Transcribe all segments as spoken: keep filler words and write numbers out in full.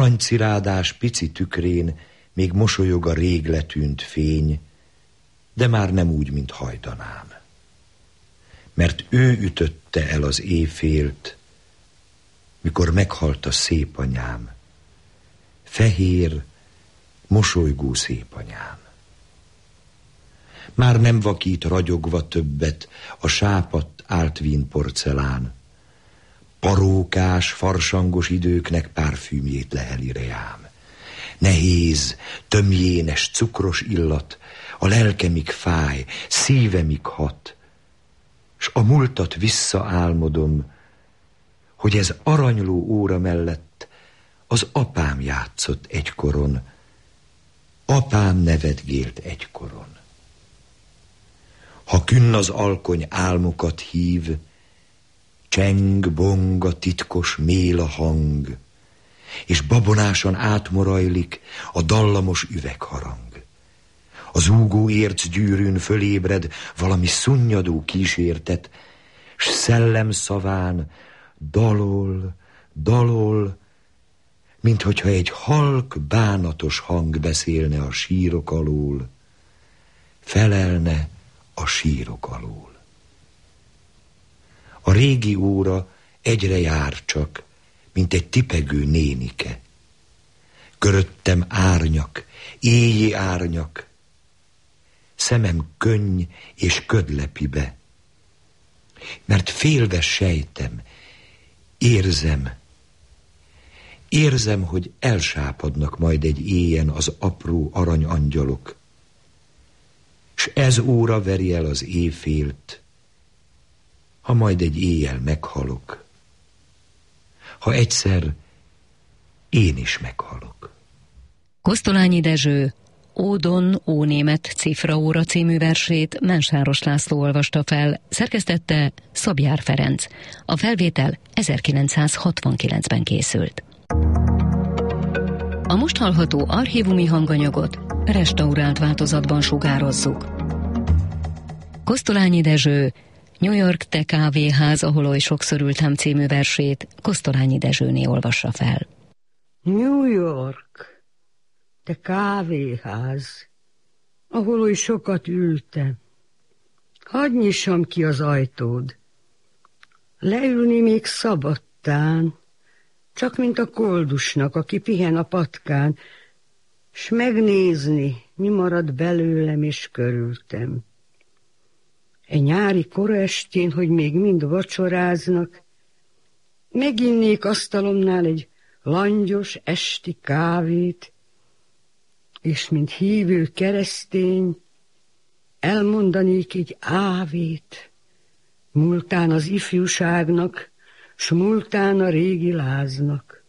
Aranycirádás pici tükrén még mosolyog a rég letűnt fény, de már nem úgy, mint hajdanám. Mert ő ütötte el az éjfélt, mikor meghalt a szép anyám, fehér, mosolygó szép anyám. Már nem vakít ragyogva többet a sápadt áltvín porcelán, parókás, farsangos időknek párfűmjét leheli reám. Nehéz, tömjénes, cukros illat, a lelkemig fáj, szívemig hat, s a múltat visszaálmodom, hogy ez aranyló óra mellett az apám játszott egykoron, apám nevetgélt egykoron. Ha künn az alkony álmokat hív, cseng, bong a titkos méla hang, és babonásan átmorajlik a dallamos üvegharang. Az úgó ércgyűrűn fölébred valami szunnyadó kísértet, s szellem szaván dalol, dalol, minthogyha egy halk, bánatos hang beszélne a sírok alól, felelne a sírok alól. A régi óra egyre jár csak, mint egy tipegő nénike. Köröttem árnyak, éji árnyak, szemem könny és ködlepi be, mert félve sejtem, érzem, érzem, hogy elsápadnak majd egy éjen az apró aranyangyalok, s ez óra veri el az éjfélt, ha majd egy éjjel meghalok, ha egyszer én is meghalok. Kosztolányi Dezső Ódon, Ónémet cifraóra című versét Mensáros László olvasta fel, szerkesztette Szabjár Ferenc. A felvétel ezerkilencszázhatvankilencben készült. A most hallható archívumi hanganyagot restaurált változatban sugározzuk. Kosztolányi Dezső New York te kávéház, ahol oly sokszor ültem című versét Kosztolányi Dezsőné olvassa fel. New York, te kávéház, ahol oly sokat ültem. Hadd nyissam ki az ajtód. Leülni még szabadtán, csak mint a koldusnak, aki pihen a patkán, s megnézni, mi marad belőlem és körültem. Egy nyári kora estén, hogy még mind vacsoráznak, meginnék asztalomnál egy langyos esti kávét, és mint hívő keresztény elmondanék egy ávét, múltán az ifjúságnak, s múltán a régi láznak.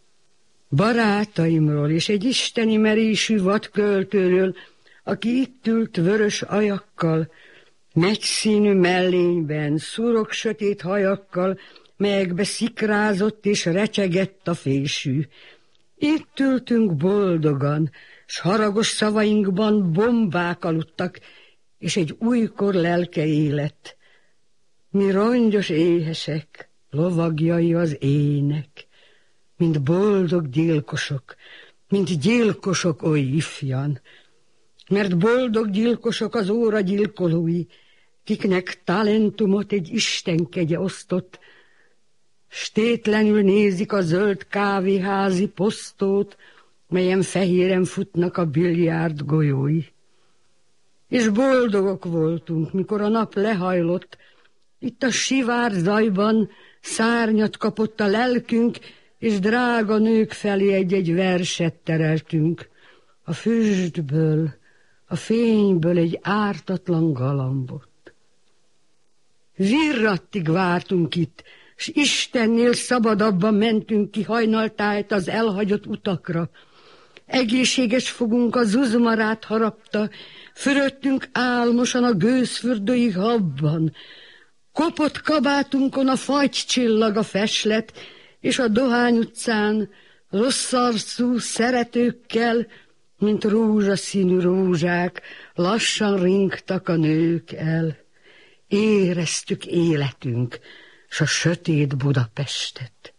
Barátaimról és egy isteni merésű vadköltőről, aki itt ült vörös ajakkal, megyszínű mellényben, szurok sötét hajakkal, melyekbe szikrázott és recsegett a fésű. Itt ültünk boldogan, s haragos szavainkban bombák aludtak, és egy újkor lelke élet. Mi rongyos éhesek, lovagjai az ének, mint boldog gyilkosok, mint gyilkosok oly ifjan, mert boldog gyilkosok az óra gyilkolói, kiknek talentumot egy istenkegye osztott, s tétlenül nézik a zöld kávéházi posztót, melyen fehéren futnak a biliárd golyói. És boldogok voltunk, mikor a nap lehajlott, itt a sivár zajban szárnyat kapott a lelkünk, és drága nők felé egy-egy verset tereltünk. A füstből, a fényből egy ártatlan galambot. Virrattig vártunk itt, s Istennél szabadabban mentünk ki hajnaltájt az elhagyott utakra. Egészséges fogunk a zuzmarát harapta, fürödtünk álmosan a gőzfürdői habban. Kopott kabátunkon a fagycsillag a feslet, és a Dohány utcán rosszarcú szeretőkkel, mint rózsaszínű rózsák, lassan ringtak a nők el. Éreztük életünk, s a sötét Budapestet.